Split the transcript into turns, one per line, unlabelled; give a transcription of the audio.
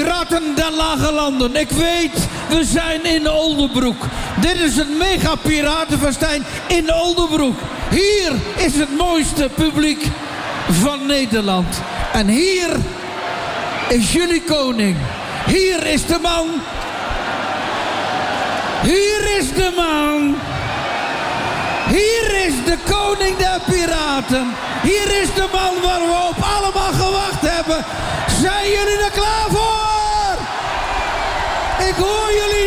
Piraten der Lage Landen. Ik weet, we zijn in Oldebroek. Dit is een mega piratenfestijn in Oldebroek. Hier is het mooiste publiek van Nederland. En hier is jullie koning. Hier is de man. Hier is de man. Hier is de koning der piraten. Hier is de man waar we op allemaal gewacht hebben. Zijn jullie er klaar voor? Ik hoor jullie